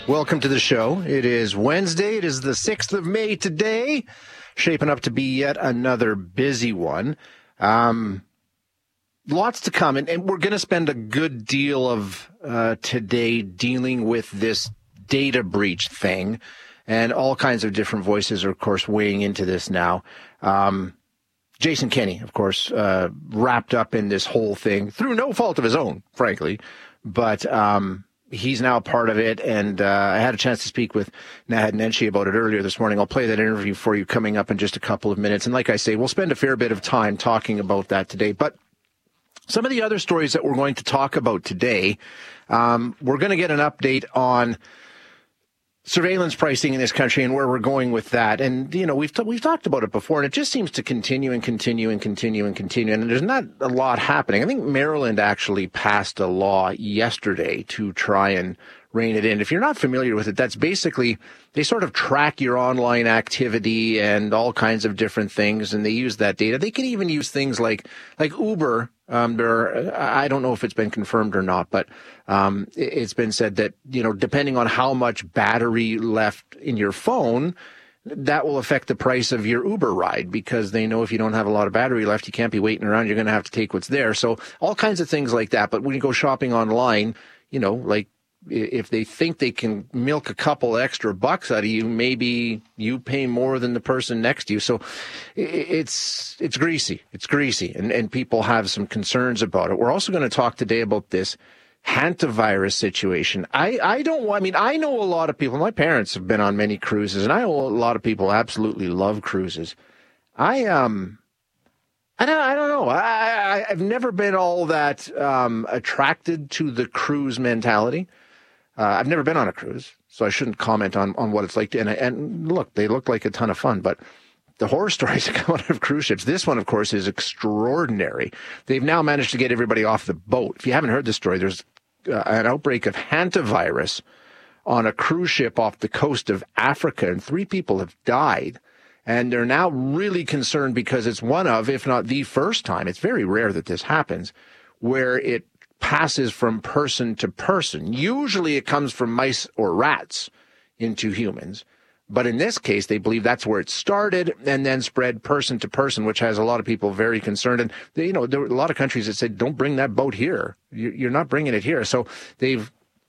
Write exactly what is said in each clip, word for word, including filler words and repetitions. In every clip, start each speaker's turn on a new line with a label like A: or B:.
A: Welcome to the show. It is Wednesday. It is the sixth of May today. Shaping up to be yet another busy one. Um, lots to come, and, and we're going to spend a good deal of uh, today dealing with this data breach thing, and all kinds of different voices are, of course, weighing into this now. Um, Jason Kenney, of course, uh, wrapped up in this whole thing through no fault of his own, frankly, but um, he's now a part of it, and uh, I had a chance to speak with Naheed Nenshi about it earlier this morning. I'll play that interview for you coming up in just a couple of minutes, and like I say, we'll spend a fair bit of time talking about that today, but some of the other stories that we're going to talk about today, um, we're going to get an update on surveillance pricing in this country and where we're going with that. And, you know, we've, t- we've talked about it before, and it just seems to continue and continue and continue and continue. And there's not a lot happening. I think Maryland actually passed a law yesterday to try and rein it in. If you're not familiar with it, that's basically they sort of track your online activity and all kinds of different things, and they use that data. They can even use things like like Uber. Um, there, I don't know if it's been confirmed or not, but um, it's been said that, you know, depending on how much battery left in your phone, that will affect the price of your Uber ride, because they know if you don't have a lot of battery left, you can't be waiting around. You're going to have to take what's there. So all kinds of things like that. But when you go shopping online, you know, like if they think they can milk a couple extra bucks out of you, maybe you pay more than the person next to you. So it's it's greasy. It's greasy. And, and people have some concerns about it. We're also going to talk today about this hantavirus situation. I, I don't I mean, I know a lot of people. My parents have been on many cruises, and I know a lot of people absolutely love cruises. I, um, I don't, I don't know. I, I, I've never been all that um, attracted to the cruise mentality. Uh, I've never been on a cruise, so I shouldn't comment on, on what it's like. To, and, and look, they look like a ton of fun, but the horror stories that come out of cruise ships, this one, of course, is extraordinary. They've now managed to get everybody off the boat. If you haven't heard the story, there's uh, an outbreak of hantavirus on a cruise ship off the coast of Africa, and three people have died. And they're now really concerned because it's one of, if not the first time, it's very rare that this happens, where it passes from person to person. Usually it comes from mice or rats into humans. But in this case, they believe that's where it started and then spread person to person, which has a lot of people very concerned. And, they, you know, there were a lot of countries that said, don't bring that boat here. You're not bringing it here. So they've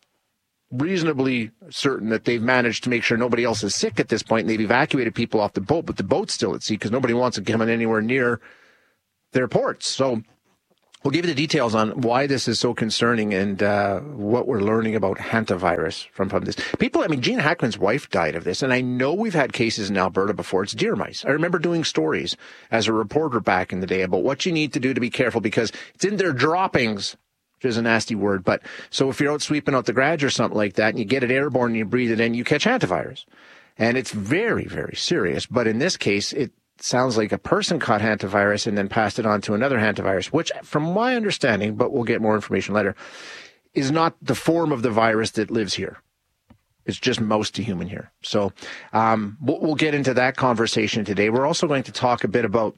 A: reasonably certain that they've managed to make sure nobody else is sick at this point, and they've evacuated people off the boat, but the boat's still at sea because nobody wants to come in anywhere near their ports. So we'll give you the details on why this is so concerning and uh, what we're learning about hantavirus from, from this. People, I mean, Gene Hackman's wife died of this, and I know we've had cases in Alberta before. It's deer mice. I remember doing stories as a reporter back in the day about what you need to do to be careful because it's in their droppings, which is a nasty word. But so if you're out sweeping out the garage or something like that and you get it airborne and you breathe it in, you catch hantavirus. And it's very, very serious. But in this case, it sounds like a person caught hantavirus and then passed it on to another hantavirus, which, from my understanding, but we'll get more information later, is not the form of the virus that lives here. It's just mouse to human here. So um, we'll, we'll get into that conversation today. We're also going to talk a bit about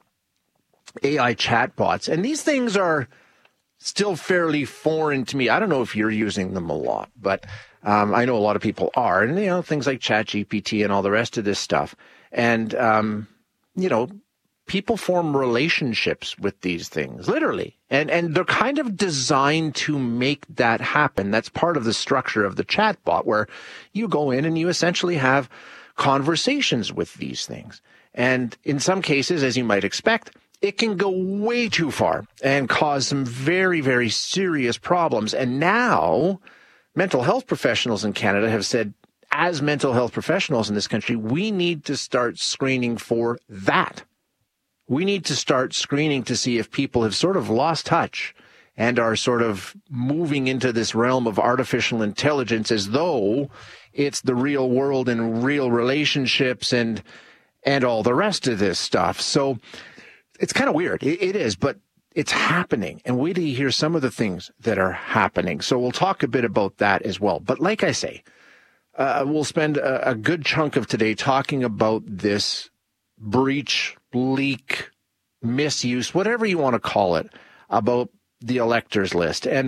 A: A I chatbots. And these things are still fairly foreign to me. I don't know if you're using them a lot, but um, I know a lot of people are. And, you know, things like ChatGPT and all the rest of this stuff. And, um, you know, people form relationships with these things, literally. And and they're kind of designed to make that happen. That's part of the structure of the chatbot, where you go in and you essentially have conversations with these things. And in some cases, as you might expect, it can go way too far and cause some very, very serious problems. And now mental health professionals in Canada have said, as mental health professionals in this country, we need to start screening for that. We need to start screening to see if people have sort of lost touch and are sort of moving into this realm of artificial intelligence as though it's the real world and real relationships and and all the rest of this stuff. So it's kind of weird. It, it is, but it's happening. And wait till you hear some of the things that are happening. So we'll talk a bit about that as well. But like I say, Uh, we'll spend a, a good chunk of today talking about this breach, leak, misuse, whatever you want to call it, about the electors list. And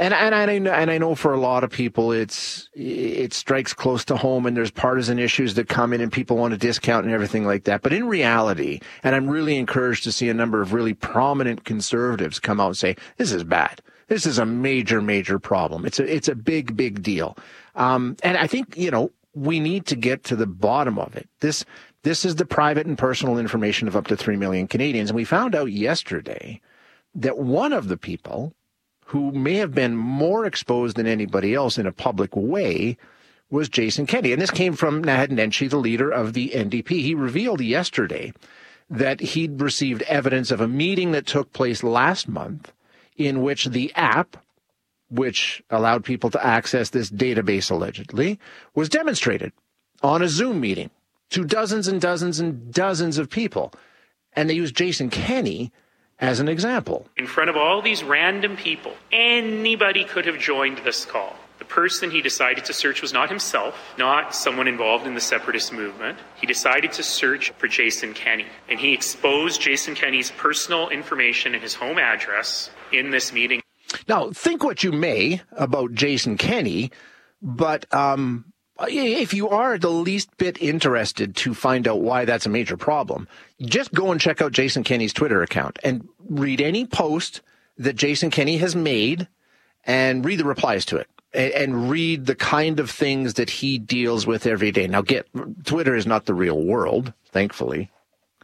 A: And and I know, and I know for a lot of people, it's it strikes close to home, and there's partisan issues that come in, and people want to discount and everything like that. But in reality, and I'm really encouraged to see a number of really prominent conservatives come out and say, this is bad. This is a major, major problem. It's a it's a big, big deal. Um, and I think, you know, we need to get to the bottom of it. This this is the private and personal information of up to three million Canadians. And we found out yesterday that one of the people who may have been more exposed than anybody else in a public way was Jason Kenney. And this came from Naheed Nenshi, the leader of the N D P. He revealed yesterday that he'd received evidence of a meeting that took place last month in which the app, which allowed people to access this database allegedly, was demonstrated on a Zoom meeting to dozens and dozens and dozens of people. And they used Jason Kenney as an example.
B: In front of all these random people, anybody could have joined this call. The person he decided to search was not himself, not someone involved in the separatist movement. He decided to search for Jason Kenney, and he exposed Jason Kenney's personal information and his home address in this meeting.
A: Now, think what you may about Jason Kenney, but um, if you are the least bit interested to find out why that's a major problem, just go and check out Jason Kenney's Twitter account and read any post that Jason Kenney has made and read the replies to it and, and read the kind of things that he deals with every day. Now, get Twitter is not the real world, thankfully,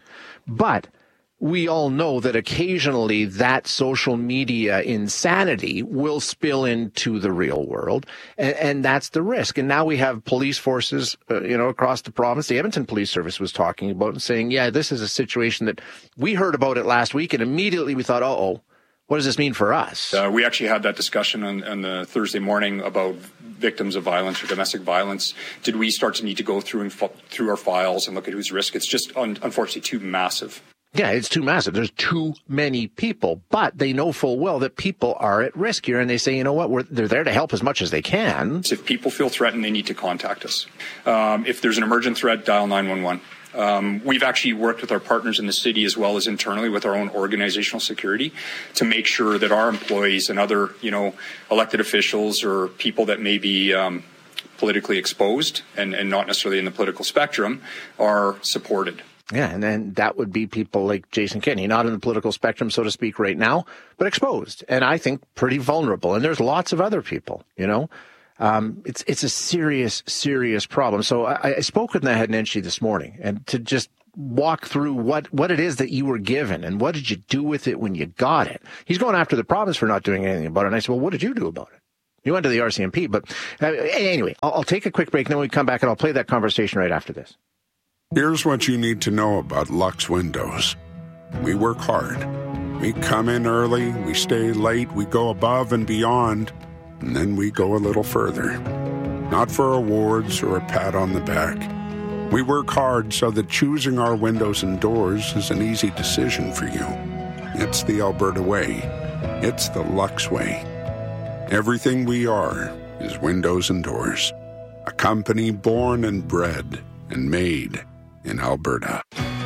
A: but we all know that occasionally that social media insanity will spill into the real world, and, and that's the risk. And now we have police forces, uh, you know, across the province. The Edmonton Police Service was talking about and saying, yeah, this is a situation that we heard about it last week, and immediately we thought, uh-oh, what does this mean for us?
C: Uh, we actually had that discussion on, on the Thursday morning about victims of violence or domestic violence. Did we start to need to go through and fo- through our files and look at who's risk? It's just un- unfortunately too massive.
A: Yeah, it's too massive. There's too many people, but they know full well that people are at risk here, and they say, you know what, we're, they're there to help as much as they can.
C: If people feel threatened, they need to contact us. Um, if there's an emergent threat, dial nine one one. Um, we've actually worked with our partners in the city as well as internally with our own organizational security to make sure that our employees and other, you know, elected officials or people that may be um, politically exposed and, and not necessarily in the political spectrum are supported.
A: Yeah, and then that would be people like Jason Kenney, not in the political spectrum, so to speak, right now, but exposed, and I think pretty vulnerable. And there's lots of other people, you know. Um, it's it's a serious, serious problem. So I, I spoke with Naheed Nenshi this morning, and to just walk through what, what it is that you were given, and what did you do with it when you got it. He's going after the province for not doing anything about it, and I said, well, what did you do about it? You went to the R C M P, but uh, anyway, I'll, I'll take a quick break, and then we come back, and I'll play that conversation right after this.
D: Here's what you need to know about Lux Windows. We work hard. We come in early, we stay late, we go above and beyond, and then we go a little further. Not for awards or a pat on the back. We work hard so that choosing our windows and doors is an easy decision for you. It's the Alberta way. It's the Lux way. Everything we are is windows and doors. A company born and bred and made in Alberta.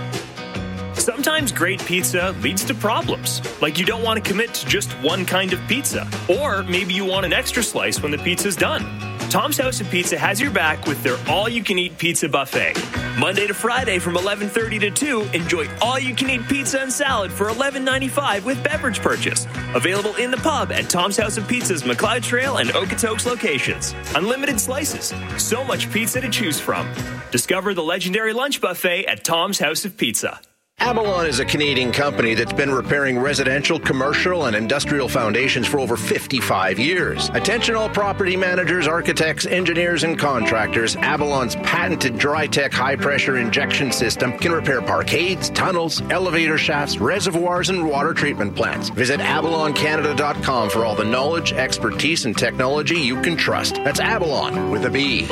E: Sometimes great pizza leads to problems, like you don't want to commit to just one kind of pizza, or maybe you want an extra slice when the pizza's done. Tom's House of Pizza has your back with their all-you-can-eat pizza buffet. Monday to Friday from eleven thirty to two, enjoy all-you-can-eat pizza and salad for eleven ninety-five with beverage purchase. Available in the pub at Tom's House of Pizza's McLeod Trail and Okotoks locations. Unlimited slices. So much pizza to choose from. Discover the legendary lunch buffet at Tom's House of Pizza.
A: Avalon is a Canadian company that's been repairing residential, commercial, and industrial foundations for over fifty-five years. Attention all property managers, architects, engineers, and contractors. Avalon's patented Dry-Tech high-pressure injection system can repair parkades, tunnels, elevator shafts, reservoirs, and water treatment plants. Visit avalon canada dot com for all the knowledge, expertise, and technology you can trust. That's Avalon with a B.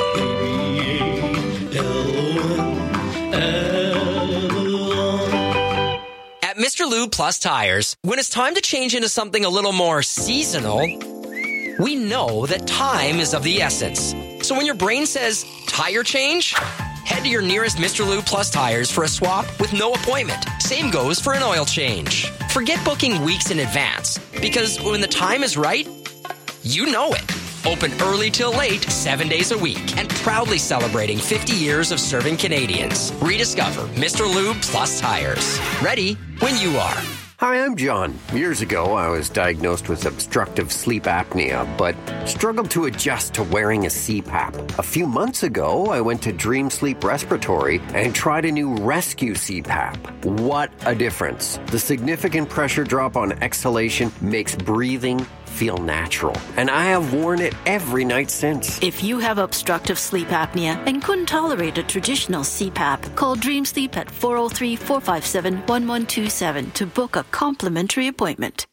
F: Mister Lube Plus Tires, when it's time to change into something a little more seasonal, we know that time is of the essence. So when your brain says tire change, head to your nearest Mister Lube Plus Tires for a swap with no appointment. Same goes for an oil change. Forget booking weeks in advance, because when the time is right, You know it. Open early till late, seven days a week, and proudly celebrating fifty years of serving Canadians. Rediscover Mister Lube Plus Tires. Ready when you are.
G: Hi, I'm John. Years ago, I was diagnosed with obstructive sleep apnea, but struggled to adjust to wearing a C PAP. A few months ago, I went to Dream Sleep Respiratory and tried a new Rescue C PAP. What a difference. The significant pressure drop on exhalation makes breathing feel natural, and I have worn it every night since.
H: If you have obstructive sleep apnea and couldn't tolerate a traditional C PAP, call Dream Sleep at four oh three, four five seven, one one two seven to book a complimentary appointment.